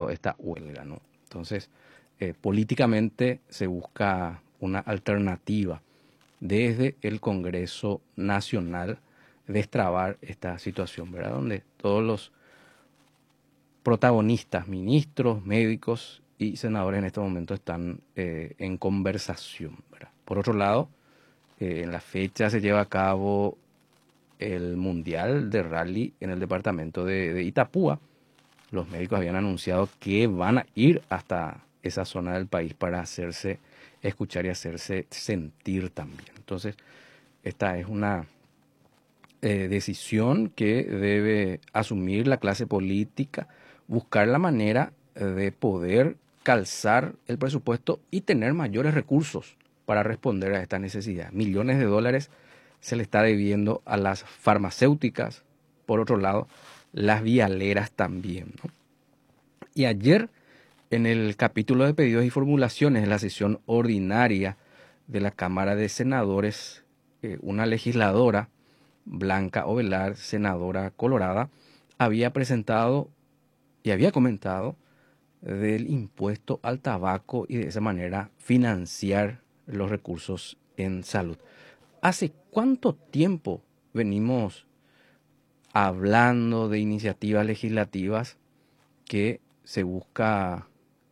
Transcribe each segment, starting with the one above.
convocado esta huelga, ¿no? Entonces, políticamente se busca una alternativa desde el Congreso Nacional, destrabar esta situación, ¿verdad? Donde todos los protagonistas, ministros, médicos y senadores en este momento están en conversación, ¿verdad? Por otro lado, en la fecha se lleva a cabo el Mundial de Rally en el departamento de Itapúa. Los médicos habían anunciado que van a ir hasta esa zona del país para hacerse escuchar y hacerse sentir también. Entonces, esta es una decisión que debe asumir la clase política, buscar la manera de poder calzar el presupuesto y tener mayores recursos para responder a esta necesidad. Millones de dólares se le está debiendo a las farmacéuticas, por otro lado, las vialeras también, ¿no? Y ayer, en el capítulo de pedidos y formulaciones de la sesión ordinaria de la Cámara de Senadores, una legisladora, Blanca Ovelar, senadora colorada, había presentado y había comentado del impuesto al tabaco y de esa manera financiar los recursos en salud. ¿Hace cuánto tiempo venimos hablando de iniciativas legislativas que se busca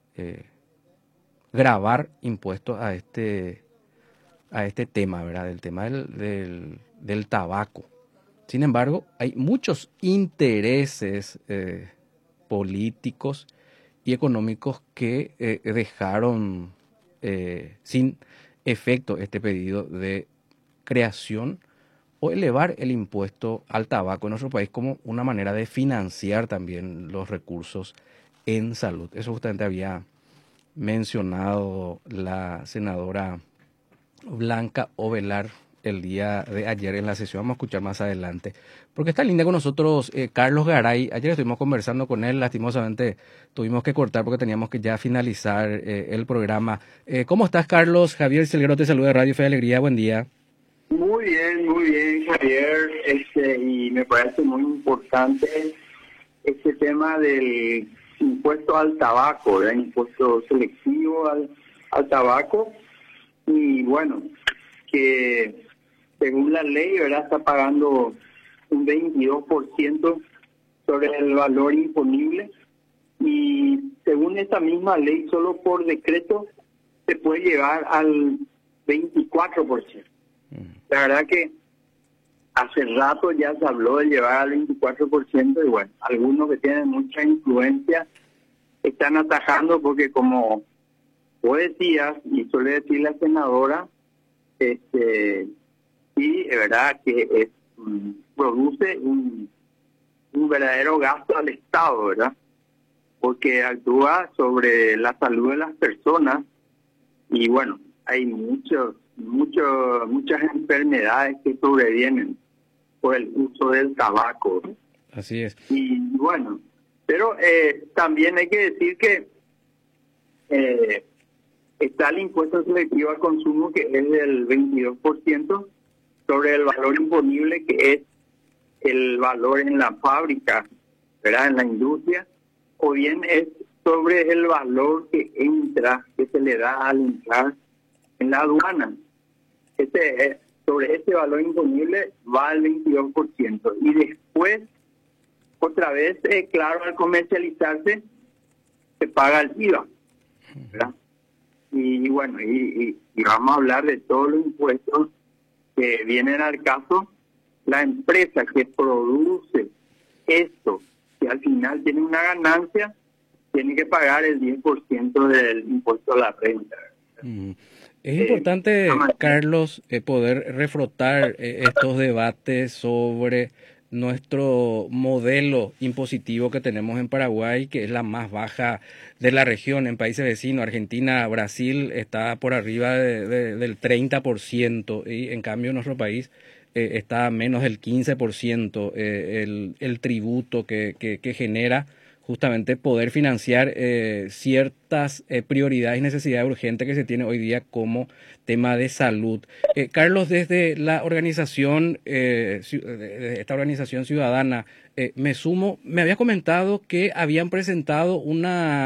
gravar impuestos a este tema, ¿verdad? Del tema del tabaco? Sin embargo, hay muchos intereses políticos y económicos que dejaron sin efecto este pedido de creación o elevar el impuesto al tabaco en nuestro país como una manera de financiar también los recursos en salud. Eso justamente había mencionado la senadora Blanca Ovelar el día de ayer en la sesión. Vamos a escuchar más adelante, porque está en línea con nosotros Carlos Garay. Ayer estuvimos conversando con él, lastimosamente tuvimos que cortar porque teníamos que ya finalizar el programa. ¿Cómo estás, Carlos? Javier Silguero te saluda de Radio Fe y Alegría, buen día. Muy bien, Javier, y me parece muy importante este tema del impuesto al tabaco, el impuesto selectivo al tabaco, y bueno, que según la ley, ¿verdad?, está pagando un 22% sobre el valor imponible, y según esta misma ley, solo por decreto se puede llegar al 24%. La verdad que hace rato ya se habló de llevar al 24% y bueno, algunos que tienen mucha influencia están atajando porque, como vos decías y suele decir la senadora, sí, es verdad que produce un verdadero gasto al Estado, ¿verdad? Porque actúa sobre la salud de las personas y bueno, hay muchas enfermedades que sobrevienen por el uso del tabaco. Así es. Y bueno, pero también hay que decir que está el impuesto selectivo al consumo, que es del 22% sobre el valor imponible, que es el valor en la fábrica, ¿verdad?, en la industria, o bien es sobre el valor que se le da al entrar en la aduana. Sobre ese valor imponible va el 22%. Y después, otra vez, claro, al comercializarse, se paga el IVA, ¿verdad? Y bueno, y vamos a hablar de todos los impuestos que vienen al caso. La empresa que produce esto, que al final tiene una ganancia, tiene que pagar el 10% del impuesto a la renta. Es importante, Carlos, poder refrotar estos debates sobre nuestro modelo impositivo que tenemos en Paraguay, que es la más baja de la región. En países vecinos, Argentina, Brasil, está por arriba del 30%, y en cambio en nuestro país está a menos del 15% el tributo que genera justamente poder financiar ciertas prioridades y necesidades urgentes que se tiene hoy día como tema de salud. Carlos, desde la organización, esta organización ciudadana, me había comentado que habían presentado una